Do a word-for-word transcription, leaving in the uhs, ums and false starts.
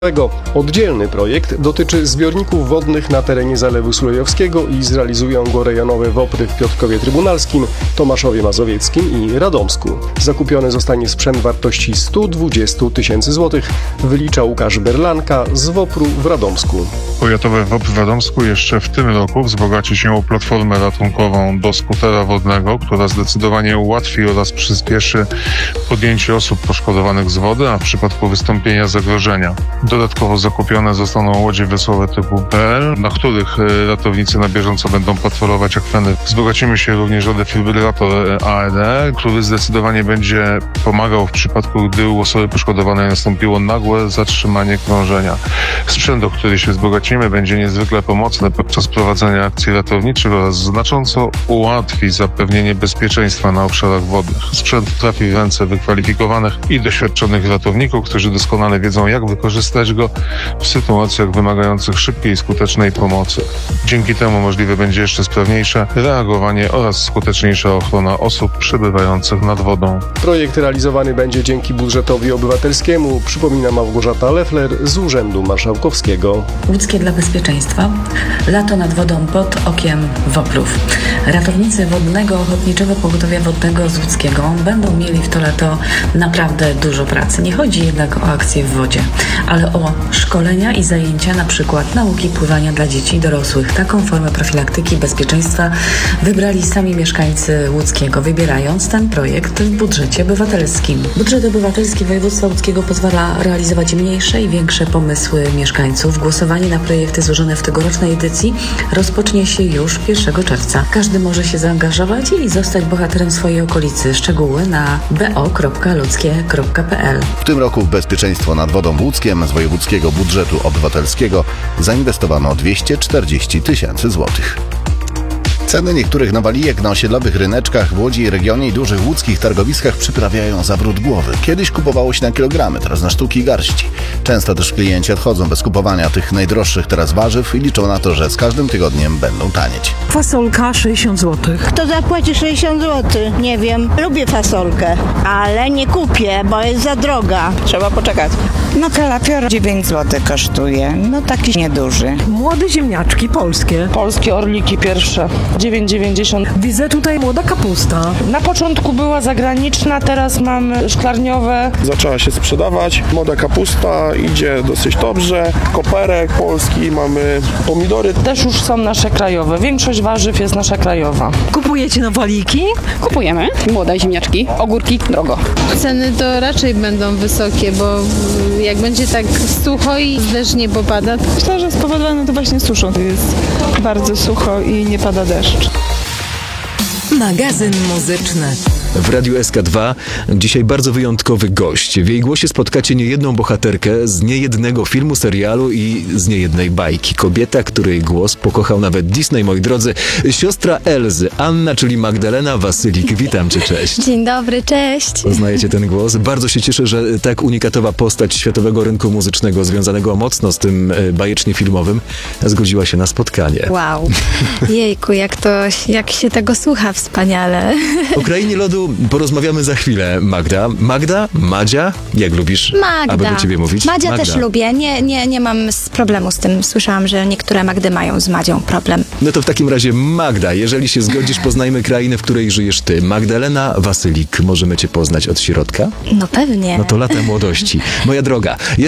Oddzielny projekt dotyczy zbiorników wodnych na terenie Zalewu Sulejowskiego i zrealizują go rejonowe WOPR-y w Piotrkowie Trybunalskim, Tomaszowie Mazowieckim i Radomsku. Zakupiony zostanie sprzęt wartości sto dwadzieścia tysięcy złotych, wylicza Łukasz Berlanka z WOPR-u w Radomsku. Powiatowy WOPR w Radomsku jeszcze w tym roku wzbogaci się o platformę ratunkową do skutera wodnego, która zdecydowanie ułatwi oraz przyspieszy podjęcie osób poszkodowanych z wody, a w przypadku wystąpienia zagrożenia. Dodatkowo zakupione zostaną łodzie wesłowe typu P L, na których ratownicy na bieżąco będą patrolować akweny. Wzbogacimy się również o defibrylator A E D, który zdecydowanie będzie pomagał w przypadku, gdy u osoby poszkodowanej nastąpiło nagłe zatrzymanie krążenia. Sprzęt, o który się wzbogacimy, będzie niezwykle pomocny podczas prowadzenia akcji ratowniczych oraz znacząco ułatwi zapewnienie bezpieczeństwa na obszarach wodnych. Sprzęt trafi w ręce wykwalifikowanych i doświadczonych ratowników, którzy doskonale wiedzą, jak wykorzystać go w sytuacjach wymagających szybkiej i skutecznej pomocy. Dzięki temu możliwe będzie jeszcze sprawniejsze reagowanie oraz skuteczniejsza ochrona osób przebywających nad wodą. Projekt realizowany będzie dzięki budżetowi obywatelskiemu, przypomina Małgorzata Leffler z Urzędu Marszałkowskiego. Łódzkie dla bezpieczeństwa. Lato nad wodą pod okiem WOPR-ów. Ratownicy Wodnego Ochotniczego Pogotowia Wodnego z Łódzkiego będą mieli w to lato naprawdę dużo pracy. Nie chodzi jednak o akcje w wodzie, ale o szkolenia i zajęcia, na przykład nauki pływania dla dzieci i dorosłych. Taką formę profilaktyki bezpieczeństwa wybrali sami mieszkańcy Łódzkiego, wybierając ten projekt w budżecie obywatelskim. Budżet obywatelski województwa łódzkiego pozwala realizować mniejsze i większe pomysły mieszkańców. Głosowanie na projekty złożone w tegorocznej edycji rozpocznie się już pierwszego czerwca. Każdy może się zaangażować i zostać bohaterem swojej okolicy. Szczegóły na b o kropka ludzkie kropka p l. W tym roku w bezpieczeństwo nad wodą w Łódzkiem z wojewódzkiego budżetu obywatelskiego zainwestowano dwieście czterdzieści tysięcy złotych. Ceny niektórych nawalijek na osiedlowych ryneczkach w Łodzi, regionie i dużych łódzkich targowiskach przyprawiają zawrót głowy. Kiedyś kupowało się na kilogramy, teraz na sztuki i garści. Często też klienci odchodzą bez kupowania tych najdroższych teraz warzyw i liczą na to, że z każdym tygodniem będą tanieć. Fasolka sześćdziesiąt złotych. Kto zapłaci sześćdziesiąt złotych? Nie wiem. Lubię fasolkę, ale nie kupię, bo jest za droga. Trzeba poczekać. No kalafior dziewięć złotych kosztuje, no taki nieduży. Młode ziemniaczki polskie. Polskie orliki pierwsze, dziewięć dziewięćdziesiąt. Widzę tutaj młoda kapusta. Na początku była zagraniczna, teraz mamy szklarniowe. Zaczęła się sprzedawać, młoda kapusta idzie dosyć dobrze, koperek polski, mamy pomidory. Też już są nasze krajowe, większość warzyw jest nasza krajowa. Kupujecie nawaliki? Kupujemy, młode ziemniaczki, ogórki, drogo. Ceny to raczej będą wysokie, bo jak będzie tak sucho i deszcz nie popada. Myślę, że spowodowane to właśnie suszą. Jest bardzo sucho i nie pada deszcz. Magazyn muzyczny. W Radiu S K dwa dzisiaj bardzo wyjątkowy gość. W jej głosie spotkacie niejedną bohaterkę z niejednego filmu, serialu i z niejednej bajki. Kobieta, której głos pokochał nawet Disney, moi drodzy. Siostra Elzy, Anna, czyli Magdalena Wasylik. Witam cię, cześć. Dzień dobry, cześć. Poznajecie ten głos? Bardzo się cieszę, że tak unikatowa postać światowego rynku muzycznego, związanego mocno z tym bajecznie filmowym, zgodziła się na spotkanie. Wow. Jejku, jak to, jak się tego słucha wspaniale. O krainie lodu porozmawiamy za chwilę. Magda. Magda? Madzia? Jak lubisz, Magda. aby do ciebie mówić? Madzia Magda. też lubię. Nie, nie, nie mam z problemu z tym. Słyszałam, że niektóre Magdy mają z Madzią problem. No to w takim razie Magda, jeżeli się zgodzisz, poznajmy krainę, w której żyjesz ty. Magdalena Wasylik. Możemy cię poznać od środka? No pewnie. No to lata młodości. Moja droga, jesteś